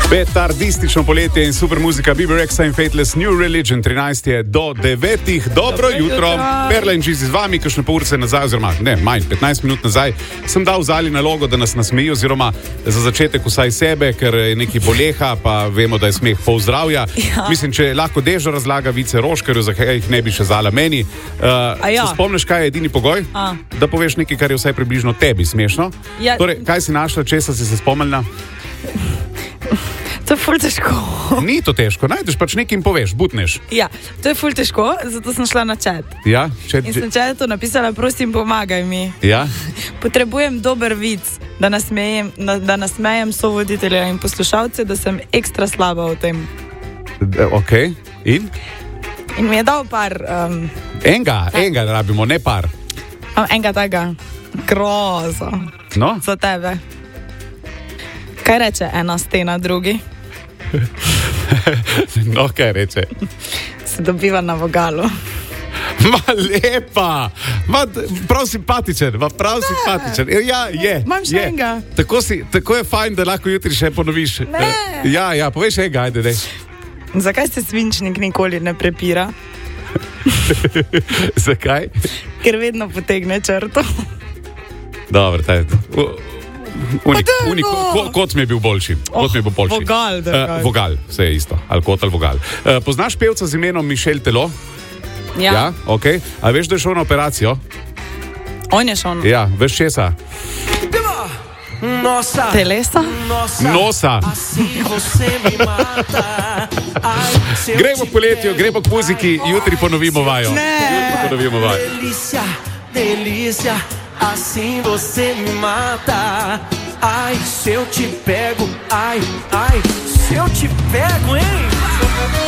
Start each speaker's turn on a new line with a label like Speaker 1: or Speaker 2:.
Speaker 1: Petardistično poletje in super muzika Bebe Rexha in Faithless New Religion. 13 je do 9. Dobro jutro. Perla in Čizi z vami, kakšne pol ure nazaj, oziroma ne, manj, 15 minut nazaj, sem dal Zali nalogo, da nas nasmeji, oziroma za začetek vsaj sebe, ker je neki boleha, pa vemo, da je smeh pol zdravja. Ja. Mislim, če lahko Dežo razlaga vice Roškarju, zakaj jih ne bi še Zala meni. Se spomniš, kaj je edini pogoj? Da poveš nekaj, kar je vsaj približno tebi smešno. Ja. Torej, kaj si našla, česa si se spomnila?
Speaker 2: To je ful težko.
Speaker 1: Ni to težko, najdeš pač nekaj in poveš, butneš.
Speaker 2: Ja, to je ful težko, zato sem šla na chat.
Speaker 1: Ja,
Speaker 2: in sem chatu napisala, prosim, pomagaj mi.
Speaker 1: Ja.
Speaker 2: Potrebujem dober vic, da nasmejem sovoditelja in poslušalce, da sem ekstra slaba v tem.
Speaker 1: Ok, in?
Speaker 2: In mi je dal par...
Speaker 1: Enga rabimo, ne par.
Speaker 2: Enga tega. Grozo.
Speaker 1: No?
Speaker 2: Za tebe. Kaj reče ena stena drugi?
Speaker 1: No, kaj reče?
Speaker 2: Se dobiva na vogalu.
Speaker 1: Ma lepa! Prav simpatičen. Ja, je.
Speaker 2: Imam še enega.
Speaker 1: Tako je fajn, da lahko jutri še ponoviš.
Speaker 2: Ne.
Speaker 1: Ja, poveš enega, ajde, dej.
Speaker 2: Zakaj se svinčnik nikoli ne prepira?
Speaker 1: Zakaj?
Speaker 2: Ker vedno potegne črto.
Speaker 1: Dobro, taj. Kot mi je bil boljši. Vogal, vse je isto. Ali kot ali vogal. Poznaš pevca z imenom Michel Telot?
Speaker 2: Ja.
Speaker 1: Ok. A veš, da je šel na operacijo?
Speaker 2: On je šel.
Speaker 1: Ja, veš česa?
Speaker 2: Telesa?
Speaker 1: Nosa. Gremo k poletju, gremo k muziki, jutri ponovimo vajo.
Speaker 3: Delícia, assim você me mata. Ai, se eu te pego, ai, se eu te pego, hein?